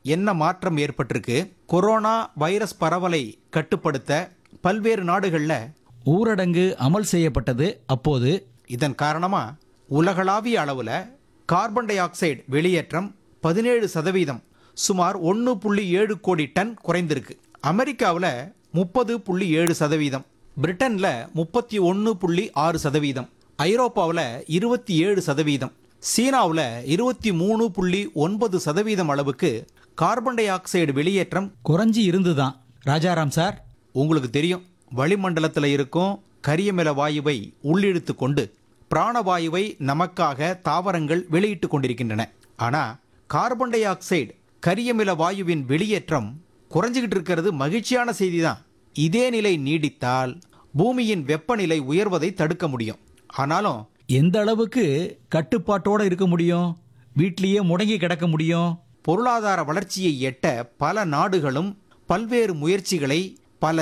என்ன மாற்றம் ஏற்பட்டிருக்கு? கொரோனா வைரஸ் பரவலை கட்டுப்படுத்த பல்வேறு நாடுகளில் ஊரடங்கு அமல் செய்யப்பட்டது. அப்போது இதன் காரணமா உலகளாவிய அளவில் கார்பன் டை ஆக்சைடு வெளியேற்றம் 17%, சுமார் 1.7 கோடி டன் குறைந்திருக்கு. அமெரிக்காவில் 30.7%, பிரிட்டனில் 31.6%, ஐரோப்பாவில் 27%, சீனாவில் 23.9% அளவுக்கு கார்பன் டை ஆக்சைடு வெளியேற்றம் குறைஞ்சி இருந்துதான். ராஜாராம் சார், உங்களுக்கு தெரியும், வளிமண்டலத்தில் இருக்கும் கரியமில வாயுவை உள்ளிழுத்து கொண்டு பிராணவாயுவை நமக்காக தாவரங்கள் வெளியிட்டு கொண்டிருக்கின்றன. ஆனால் கார்பன் டை ஆக்சைடு கரியமில வாயுவின் வெளியேற்றம் குறைஞ்சிக்கிட்டு இருக்கிறது மகிழ்ச்சியான செய்தி தான். இதே நிலை நீடித்தால் பூமியின் வெப்பநிலை உயர்வதை தடுக்க முடியும். ஆனாலும் எந்த அளவுக்கு கட்டுப்பாட்டோட இருக்க முடியும்? வீட்லேயே முடங்கி கிடக்க முடியும்? பொருளாதார வளர்ச்சியை எட்ட பல நாடுகளும் பல்வேறு முயற்சிகளை